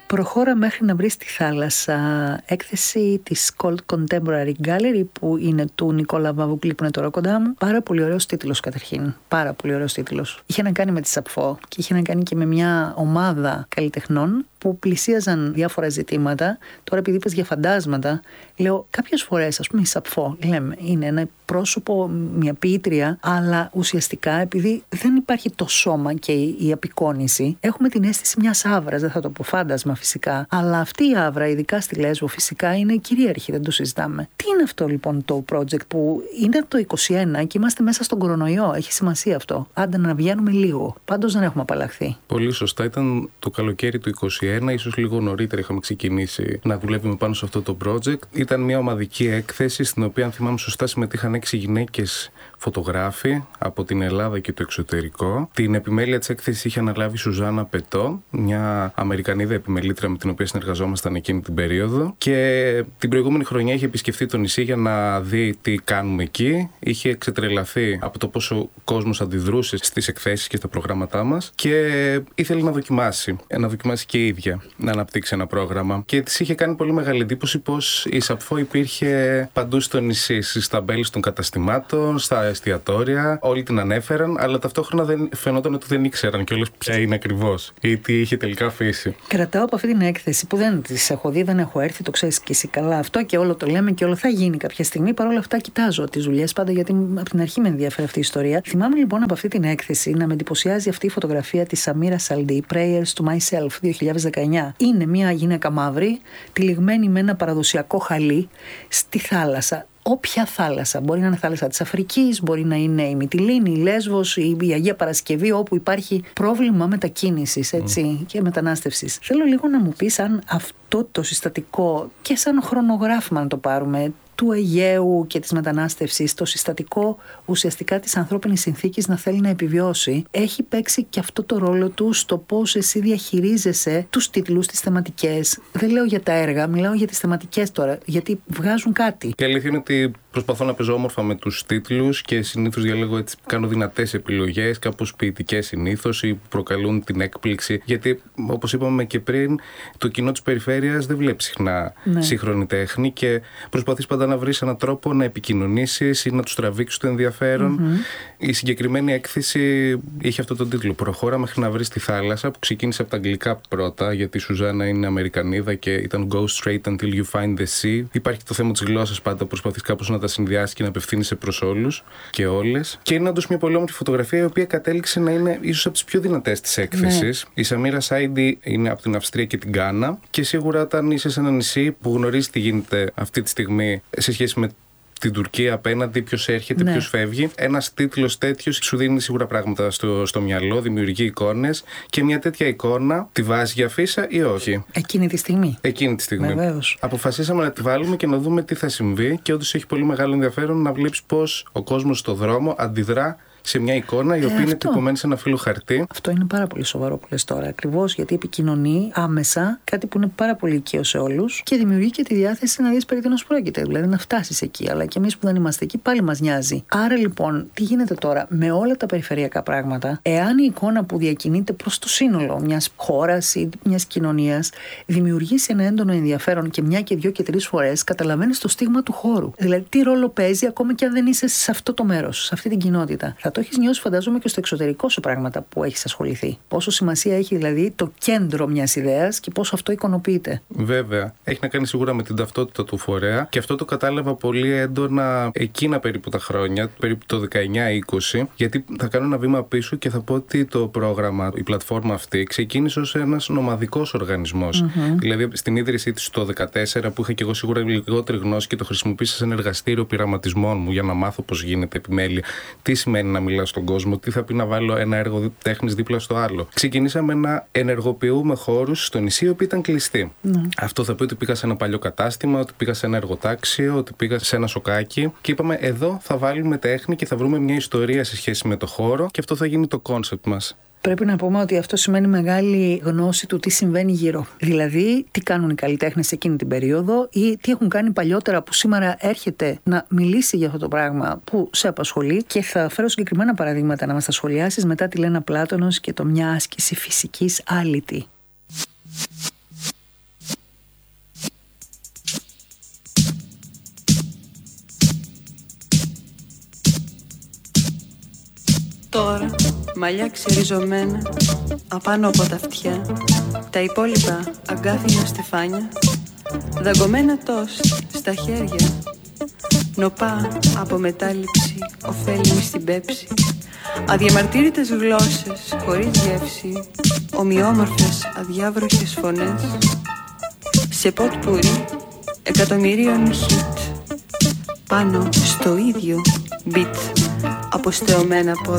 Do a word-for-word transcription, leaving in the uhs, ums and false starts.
Προχώρα μέχρι να βρεις τη θάλασσα. Έκθεση της Cold Contemporary Gallery που είναι του Νικόλα Βαβουκλή που είναι τώρα κοντά μου. Πάρα πολύ ωραίος τίτλος καταρχήν. Πάρα πολύ ωραίος τίτλος. Είχε να κάνει με τη Σαπφό και είχε να κάνει και με μια ομάδα καλλιτεχνών που πλησίαζαν διάφορα ζητήματα. Τώρα, επειδή είπες για φαντάσματα, λέω κάποιες φορές, ας πούμε, η Σαπφό, λέμε, είναι ένα πρόσωπο, μια ποιήτρια, αλλά ουσιαστικά επειδή δεν υπάρχει το σώμα και η απεικόνηση, έχουμε την αίσθηση μιας άβρας, δεν θα το πω φάντασμα φυσικά, αλλά αυτή η άβρα, ειδικά στη Λέσβο, φυσικά είναι κυρίαρχη, δεν το συζητάμε. Τι είναι αυτό λοιπόν το project που είναι το είκοσι ένα και είμαστε μέσα στον κορονοϊό, έχει σημασία αυτό. Άντε να βγαίνουμε λίγο. Πάντως δεν έχουμε απαλλαχθεί. Πολύ σωστά, ήταν το καλοκαίρι του είκοσι ένα, ίσως λίγο νωρίτερα είχαμε ξεκινήσει να δουλεύουμε πάνω σε αυτό το project. Ήταν μια ομαδική έκθεση στην οποία, αν θυμάμαι σωστά, συμμετείχαν έξι γυναίκες φωτογράφοι από την Ελλάδα και το εξωτερικό. Την επιμέλεια της έκθεσης είχε αναλάβει η Σουζάννα Πετό, μια Αμερικανίδα επιμελήτρια με την οποία συνεργαζόμασταν εκείνη την περίοδο. Και την προηγούμενη χρονιά είχε επισκεφθεί το νησί για να δει τι κάνουμε εκεί. Είχε εξετρελαθεί από το πόσο κόσμος αντιδρούσε στις εκθέσεις και στα προγράμματά μας και ήθελε να δοκιμάσει. Να δοκιμάσει και η ίδια να αναπτύξει ένα πρόγραμμα. Και της είχε κάνει πολύ μεγάλη εντύπωση πως η Σαπφό υπήρχε παντού στο νησί, στις ταμπέλες των καταστημάτων, στα εστιατόρια. Όλοι την ανέφεραν, αλλά ταυτόχρονα δεν, φαινόταν ότι δεν ήξεραν κιόλας ποια είναι ακριβώς ή τι είχε τελικά αφήσει. Κρατάω από αυτή την έκθεση που δεν τις έχω δει, δεν έχω έρθει, το ξέρεις και εσύ καλά αυτό και όλο το λέμε και όλο θα γίνει κάποια στιγμή. Παρ' όλα αυτά, κοιτάζω τις δουλειές πάντα γιατί από την αρχή με ενδιαφέρει αυτή η ιστορία. Θυμάμαι λοιπόν από αυτή την έκθεση να με εντυπωσιάζει αυτή η φωτογραφία της Σαμίρα Σαλντί, Prayers to Myself δύο χιλιάδες δεκαεννιά. Είναι μια γυναίκα μαύρη, τυλιγμένη με ένα παραδοσιακό χαλί στη θάλασσα. Όποια θάλασσα, μπορεί να είναι θάλασσα της Αφρικής, μπορεί να είναι η Μυτιλήνη, η Λέσβος, η Αγία Παρασκευή, όπου υπάρχει πρόβλημα μετακίνησης, έτσι, mm. και μετανάστευσης. Θέλω λίγο να μου πεις αν αυτό το συστατικό και σαν χρονογράφημα να το πάρουμε, του Αιγαίου και της μετανάστευσης, το συστατικό ουσιαστικά της ανθρώπινης συνθήκης να θέλει να επιβιώσει, έχει παίξει και αυτό το ρόλο του στο πώς εσύ διαχειρίζεσαι τους τίτλους, τις θεματικές. Δεν λέω για τα έργα, μιλάω για τις θεματικές τώρα, γιατί βγάζουν κάτι. Και η αλήθεια είναι ότι προσπαθώ να παίζω όμορφα με τους τίτλους και συνήθως διαλέγω έτσι, κάνω δυνατές επιλογές, κάπως ποιητικές συνήθως ή που προκαλούν την έκπληξη. Γιατί, όπως είπαμε και πριν, το κοινό της περιφέρειας δεν βλέπει συχνά ναι. σύγχρονη τέχνη και προσπαθείς πάντα να βρεις έναν τρόπο να επικοινωνήσεις ή να τους τραβήξεις το ενδιαφέρον. Mm-hmm. Η συγκεκριμένη έκθεση είχε αυτό τον τίτλο. Προχώρα μέχρι να βρεις τη θάλασσα, που ξεκίνησε από τα αγγλικά πρώτα, γιατί η Σουζάννα είναι Αμερικανίδα και ήταν Go straight until you find the sea. Υπάρχει το θέμα της γλώσσας πάντα, προσπαθείς κάπως να τα συνδυάσεις και να απευθύνεσαι προς όλους και όλες. Και είναι όντως μια πολύ όμορφη φωτογραφία, η οποία κατέληξε να είναι ίσως από τις πιο δυνατές της έκθεσης. Ναι. Η Σαμίρα Σαλντί είναι από την Αυστρία και την Γκάνα. Και σίγουρα όταν είσαι σε ένα νησί που γνωρίζει τι γίνεται αυτή τη στιγμή σε σχέση με την Τουρκία απέναντι, ποιος έρχεται, ναι. ποιος φεύγει. Ένας τίτλος τέτοιος σου δίνει σίγουρα πράγματα στο, στο μυαλό, δημιουργεί εικόνες και μια τέτοια εικόνα τη βάζει για αφίσα ή όχι. Εκείνη τη στιγμή. Εκείνη τη στιγμή. Βεβαίως. Αποφασίσαμε να τη βάλουμε και να δούμε τι θα συμβεί και όντως έχει πολύ μεγάλο ενδιαφέρον να βλέπεις πώς ο κόσμος στο δρόμο αντιδρά σε μια εικόνα η οποία ε, είναι τυπωμένη σε ένα φύλλο χαρτί. Αυτό είναι πάρα πολύ σοβαρό που λες τώρα. Ακριβώς γιατί επικοινωνεί άμεσα κάτι που είναι πάρα πολύ οικείο σε όλους και δημιουργεί και τη διάθεση να δεις περί τίνος πρόκειται. Δηλαδή να φτάσεις εκεί. Αλλά και εμείς που δεν είμαστε εκεί πάλι μας νοιάζει. Άρα λοιπόν, τι γίνεται τώρα με όλα τα περιφερειακά πράγματα, εάν η εικόνα που διακινείται προς το σύνολο μιας χώρας ή μιας κοινωνίας δημιουργήσει ένα έντονο ενδιαφέρον και μια και δύο και τρεις φορές, καταλαβαίνεις το στίγμα του χώρου. Δηλαδή τι ρόλο παίζει ακόμα και αν δεν είσαι σε αυτό το μέρος, σε αυτή την κοινότητα. Θα το έχεις νιώσει, φαντάζομαι, και στο εξωτερικό σε πράγματα που έχεις ασχοληθεί. Πόσο σημασία έχει δηλαδή το κέντρο μιας ιδέας και πόσο αυτό εικονοποιείται. Βέβαια. Έχει να κάνει σίγουρα με την ταυτότητα του φορέα και αυτό το κατάλαβα πολύ έντονα εκείνα περίπου τα χρόνια, περίπου το δεκαεννιά είκοσι, γιατί θα κάνω ένα βήμα πίσω και θα πω ότι το πρόγραμμα, η πλατφόρμα αυτή, ξεκίνησε ως ένας νομαδικός οργανισμός. Mm-hmm. Δηλαδή στην ίδρυσή της το δεκατέσσερα, που είχα και εγώ σίγουρα λιγότερη γνώση και το χρησιμοποίησα σε ένα εργαστήριο πειραματισμών μου για να μάθω πώς γίνεται επιμέλεια. Τι σημαίνει να μιλάω στον κόσμο, τι θα πει να βάλω ένα έργο τέχνης δίπλα στο άλλο. Ξεκινήσαμε να ενεργοποιούμε χώρους στο νησί, οι οποίοι ήταν κλειστοί. Mm. Αυτό θα πει ότι πήγα σε ένα παλιό κατάστημα, ότι πήγα σε ένα εργοτάξιο, ότι πήγα σε ένα σοκάκι και είπαμε εδώ θα βάλουμε τέχνη και θα βρούμε μια ιστορία σε σχέση με το χώρο και αυτό θα γίνει το κόνσεπτ μας. Πρέπει να πούμε ότι αυτό σημαίνει μεγάλη γνώση του τι συμβαίνει γύρω. Δηλαδή, τι κάνουν οι καλλιτέχνες εκείνη την περίοδο ή τι έχουν κάνει παλιότερα που σήμερα έρχεται να μιλήσει για αυτό το πράγμα που σε απασχολεί. Και θα φέρω συγκεκριμένα παραδείγματα να μας τα σχολιάσεις μετά τη Λένα Πλάτωνος και το «Μια άσκηση φυσικής άλυτη». τώρα, μαλλιά ξεριζωμένα απάνω από τα αυτιά, τα υπόλοιπα αγκάθινα στεφάνια, δαγκωμένα τόστ στα χέρια, νοπά από μετάληψη, ωφέλιμη στην πέψη, αδιαμαρτύρητες γλώσσες χωρίς γεύση, ομοιόμορφες αδιάβροχες φωνές, σε ποτ πουρί εκατομμυρίων χιτ, πάνω στο ίδιο beat αποστεωμένα πόδια.